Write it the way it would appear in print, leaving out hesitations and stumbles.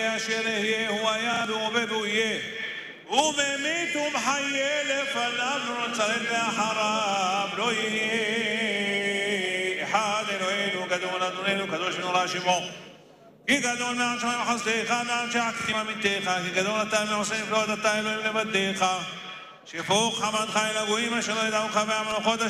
אשר יהיה, הוא היה והווה והוא יהיה. וממית ומחיה לפניו ונצרד לאחריו לא יהיה. אחד אלוהינו גדול אדוננו קדוש ונורא שמו. כי גדול מעט שמיים חסדיך, מעט שעקתי ממיתך, כי גדול אתה מעושה נפלאות אתה אלוהים לבדיך. שפוך חמדך אל הגויים אשר לא ידעוך והמלוכות